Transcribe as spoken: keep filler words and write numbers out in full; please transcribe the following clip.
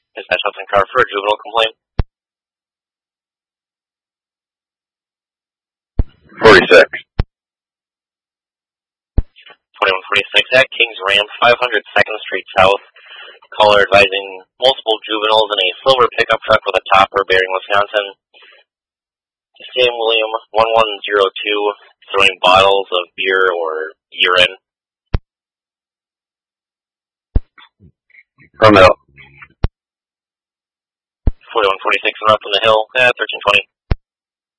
Dispatch Hudson car for a juvenile complaint. forty-six. twenty-one forty-six at Kings Ram, five hundred second Street South. Caller advising multiple juveniles in a silver pickup truck with a topper bearing Wisconsin. Sam William one one zero two throwing bottles of beer or urine. From Hill. forty-one forty-six and up from the hill at thirteen twenty.